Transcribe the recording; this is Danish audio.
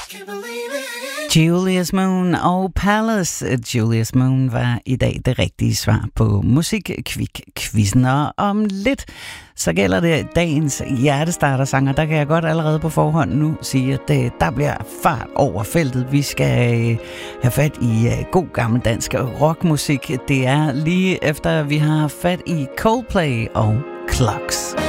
Julius Moon og Palace. Julius Moon var i dag det rigtige svar på Musikquizzen. Og om lidt, så gælder det dagens hjertestartersanger. Der kan jeg godt allerede på forhånd nu sige, at der bliver fart over feltet. Vi skal have fat i god gammel dansk rockmusik. Det er lige efter, vi har fat i Coldplay og Clocks.